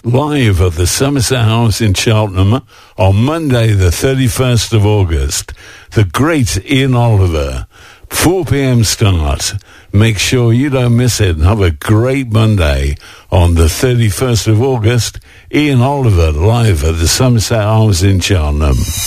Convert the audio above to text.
live at the Somerset House in Cheltenham on Monday the 31st of August. The great Ian Oliver, 4 p.m. start. Make sure you don't miss it and have a great Monday on the 31st of August. Ian Oliver live at the Somerset House in Cheltenham.